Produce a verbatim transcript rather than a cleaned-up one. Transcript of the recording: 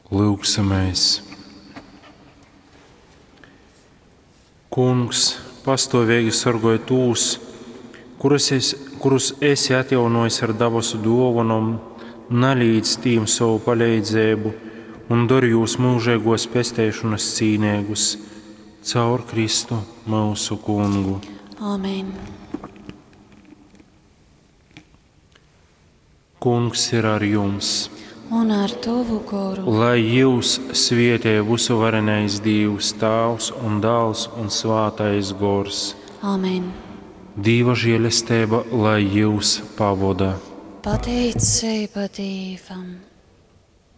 Lūgsimies. Kungs, pastāvīgi sargāj tos, kurus, es, kurus esi atjaunojis ar dabas dāvanām, nalīdz tiem savu palīdzību un dari jūs mūžīgos pestēšanas cīnīgus caur Kristu mūsu Kungu. Āmen. Kungs ir ar jums. Un ar tavu garu. Lai jūs svētī visu varenais Dievs, Tēvs un Dēls un Svētais Gors. Āmen. Dieva žēlastība, lai jūs pavada. Pateicība Dievam.